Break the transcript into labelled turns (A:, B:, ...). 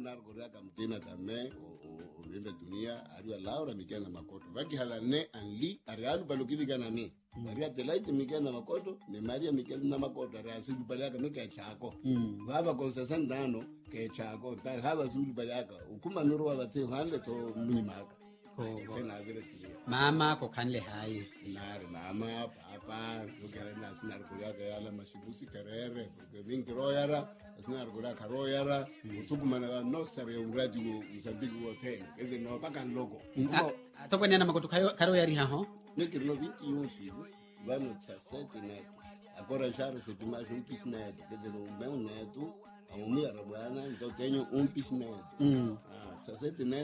A: anar goraka mtena tamé o venda dunia aria Laura mikana makoto vaki halane anli arialu balukidi kana mi Maria Telaite mikana makoto ni Maria mikana makoto aria sulu balaka mika chako baba con 60 años que chako ta haba sulu balaka ukuma nuru wa te hande to munimaka tena vile
B: mama ko kanle hayi
A: nare mama papa ukere na sinar goraka yala mashibusi karere porque vinkro yara sinar goraka ro yara utukuma na nostar ya uradi wo Mozambique wo tena eze no paka logo
B: to bone na makoto karo yari ha ho
A: nekirno 20 yoshi vano tsasete neto agora já recebi mais pisneto quer dizer o meu neto a minha bwana então tenho pisneto 17 neto